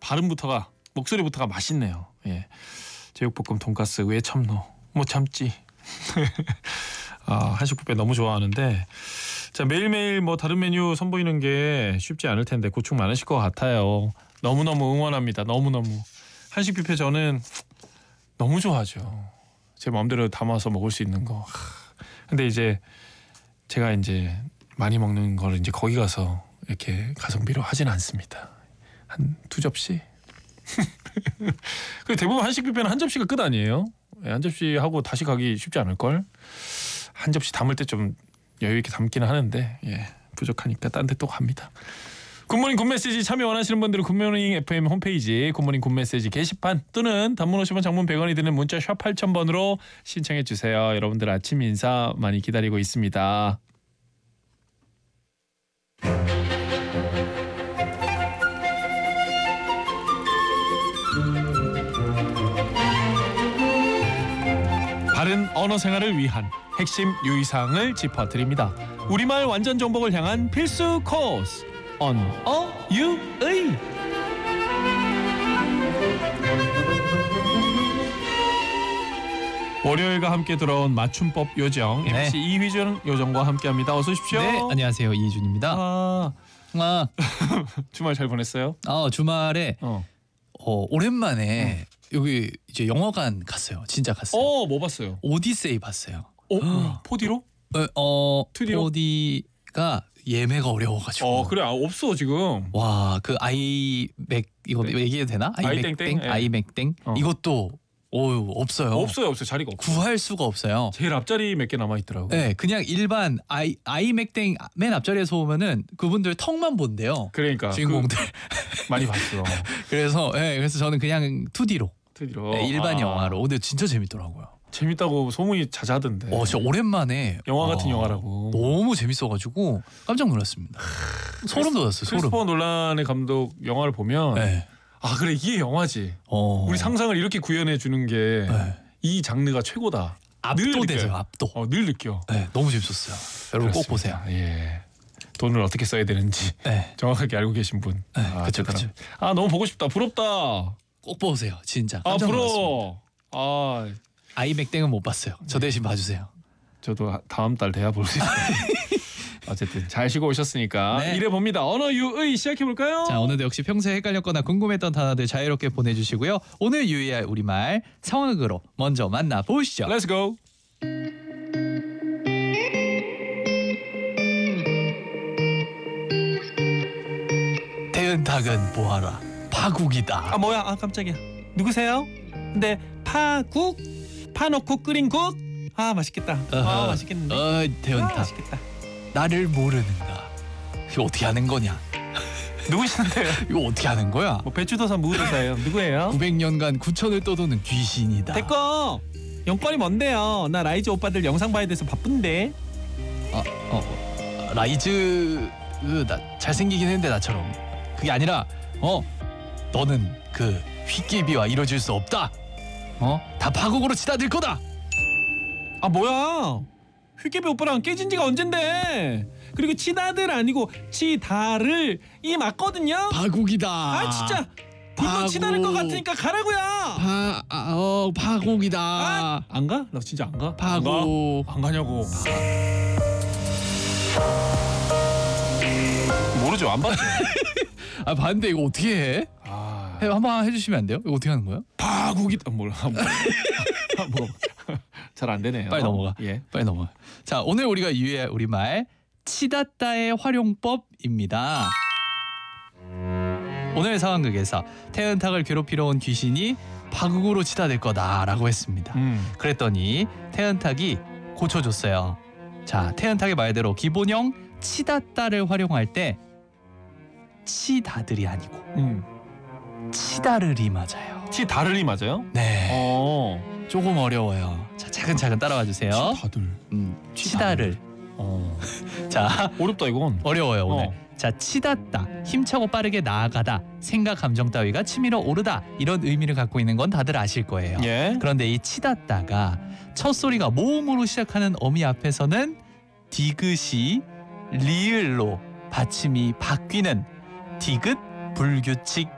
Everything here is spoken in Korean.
발음부터가 목소리부터가 맛있네요. 예. 제육볶음, 돈가스, 왜 참노? 못 참지. 한식 뷔페 너무 좋아하는데 자 매일매일 뭐 다른 메뉴 선보이는 게 쉽지 않을 텐데 고충 많으실 것 같아요. 너무너무 응원합니다. 너무너무. 한식 뷔페 저는 너무 좋아하죠. 제 마음대로 담아서 먹을 수 있는 거. 근데 이제 제가 이제 많이 먹는 걸 이제 거기 가서 이렇게 가성비로 하진 않습니다. 한 2접시? 그 대부분 한식 뷔페는 한 접시가 끝 아니에요? 한 접시 하고 다시 가기 쉽지 않을걸? 한 접시 담을 때 좀 여유 있게 담기는 하는데 부족하니까 딴 데 또 갑니다. 굿모닝 굿메시지 참여 원하시는 분들은 굿모닝 FM 홈페이지 굿모닝 굿메시지 게시판 또는 단문 50원 장문 100원이 드는 문자 샵 8000번으로 신청해 주세요. 여러분들 아침 인사 많이 기다리고 있습니다. 바른 언어 생활을 위한 핵심 유의사항을 짚어드립니다. 우리말 완전 정복을 향한 필수 코스 언어 유의. 월요일과 함께 들어온 맞춤법 요정 MC 이휘준 요정과 함께합니다. 어서 오십시오. 네, 안녕하세요. 이희준입니다. 주말 잘 보냈어요? 주말에 오랜만에 여기 이제 영화관 갔어요. 진짜 갔어요. 뭐 봤어요? 오디세이 봤어요. 뭐야? 4D로? 2D로? 4D가 예매가 어려워가지고. 그래 없어 지금. 와, 그 아이맥 이거 얘기해도 되나? 아이땡땡? 아이맥땡 이것도 없어요. 없어요. 자리가 없어요. 구할 수가 없어요. 제일 앞자리 몇 개 남아 있더라고요. 네, 그냥 일반 아이맥땡 맨 앞자리에서 보면은 그분들 턱만 본대요. 그러니까 주인공들 많이 봤어. 그래서 저는 그냥 2D로. 일반 영화로. 근데 진짜 재밌더라고요. 재밌다고 소문이 자자하던데. 진짜 오랜만에 영화 같은 영화라고. 너무 재밌어가지고 깜짝 놀랐습니다. 소름 돋았어요. 크리스토퍼 놀란의 감독 영화를 보면 그래 이게 영화지. 우리 상상을 이렇게 구현해 주는 게 이 장르가 최고다. 압도되죠. 압도. 늘 느껴. 너무 재밌었어요. 여러분 꼭 보세요. 예. 돈을 어떻게 써야 되는지 정확하게 알고 계신 분. 그렇죠. 너무 보고 싶다. 부럽다. 꼭 보세요. 진짜 깜짝 부러워. 아이맥땡은 못 봤어요. 저 대신 봐주세요. 저도 다음 달 돼야 볼 수 있어요. 어쨌든 잘 쉬고 오셨으니까 이래 봅니다. 언어 유의 시작해 볼까요? 자, 오늘도 역시 평소에 헷갈렸거나 궁금했던 단어들 자유롭게 보내주시고요. 오늘 유의할 우리말 상황극으로 먼저 만나보시죠. Let's go. 태은탁은 뭐하라 파국이다. 뭐야? 깜짝이야. 누구세요? 근데 파국? 파 넣고 끓인 국? 맛있겠다. 맛있겠는데. 태은탁. 맛있겠다. 나를 모르는가? 이거 어떻게 하는 거냐? 누구신데요? 이거 어떻게 하는 거야? 배추도사 무도사예요. 누구예요? 900년간 구천을 떠도는 귀신이다. 됐고. 영권이 뭔데요? 나 라이즈 오빠들 영상 봐야 돼서 바쁜데. 라이즈 나 잘생기긴 했는데 나처럼. 그게 아니라 너는 그 휘끼비와 이루어질 수 없다. 다 파국으로 치닫을 거다. 뭐야? 휘끼비 오빠랑 깨진 지가 언젠데. 그리고 치다들 아니고 치다를 이 맞거든요. 파국이다. 진짜 불로 치다를 것 같으니까 가라고요. 파국이다. 안 가? 나 진짜 안 가? 파국. 안 가냐고. 모르죠. 안 봤죠. 봤는데 이거 어떻게 해? 한번 해주시면 안 돼요? 이거 어떻게 하는 거야? 파국이다. 잘 안 되네요. 빨리 넘어가. 빨리 넘어가. 자, 오늘 우리가 유의할 우리말 치닫다의 활용법입니다. 오늘 상황극에서 태은탁을 괴롭히러 온 귀신이 파국으로 치닫을 거다라고 했습니다. 그랬더니 태은탁이 고쳐줬어요. 자, 태은탁의 말대로 기본형 치닫다를 활용할 때 치다들이 아니고 치다르리 맞아요. 치다르리 맞아요? 네. 조금 어려워요. 자, 차근차근 따라와 주세요. 치다들. 치다를. 자, 어렵다 이건. 어려워요 오늘. 자, 치닫다, 힘차고 빠르게 나아가다, 생각 감정 따위가 치밀어 오르다, 이런 의미를 갖고 있는 건 다들 아실 거예요. 그런데 이 치닫다가 첫 소리가 모음으로 시작하는 어미 앞에서는 디귿이 리을로 받침이 바뀌는 디귿 불규칙